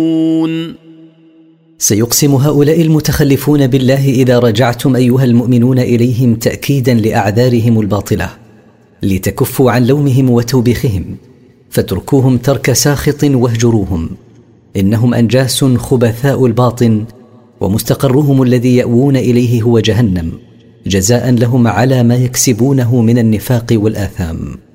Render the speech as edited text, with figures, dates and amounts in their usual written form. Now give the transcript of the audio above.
سيقسم هؤلاء المتخلفون بالله إذا رجعتم أيها المؤمنون إليهم تأكيدا لأعذارهم الباطلة لتكفوا عن لومهم وتوبيخهم، فاتركوهم ترك ساخط واهجروهم، إنهم أنجاس خبثاء الباطن، ومستقرهم الذي يأوون إليه هو جهنم، جزاء لهم على ما يكسبونه من النفاق والآثام.